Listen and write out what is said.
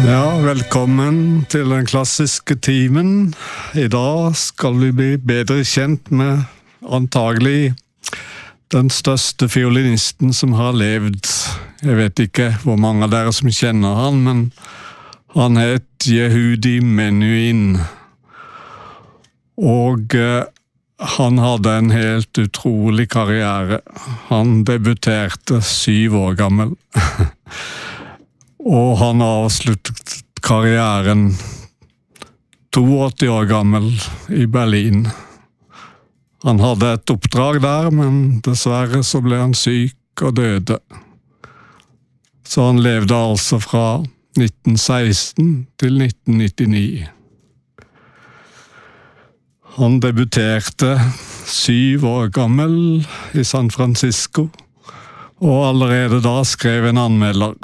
Ja, velkommen til den klassiske timen. I dag skal vi bli bedre kjent med antagelig den største fiolinisten som har levd. Jeg vet ikke hvor mange av dere som kjenner han, men han het Yehudi Menuhin. Og han hadde en helt utrolig karriere. Han debuterte 7 år gammel. Og han avsluttet karrieren 82 år gammel i Berlin. Han hadde et oppdrag der, men dessverre så ble han syk og døde. Så han levde altså fra 1916 til 1999. Han debuterte 7 år gammel i San Francisco, og allerede da skrev en anmelder: